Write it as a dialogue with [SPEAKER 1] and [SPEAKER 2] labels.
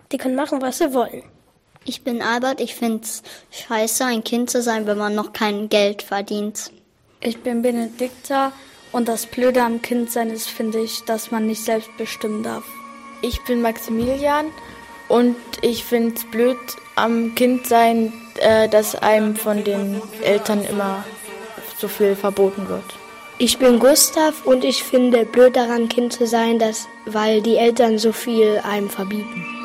[SPEAKER 1] Die können machen, was sie wollen.
[SPEAKER 2] Ich bin Albert, ich finde es scheiße, ein Kind zu sein, wenn man noch kein Geld verdient.
[SPEAKER 3] Ich bin Benedikta und das Blöde am Kindsein ist, finde ich, dass man nicht selbst bestimmen darf.
[SPEAKER 4] Ich bin Maximilian und ich finde es blöd am Kindsein, dass einem von den Eltern immer so viel verboten wird.
[SPEAKER 1] Ich bin Gustav und ich finde blöd daran, Kind zu sein, weil die Eltern so viel einem verbieten.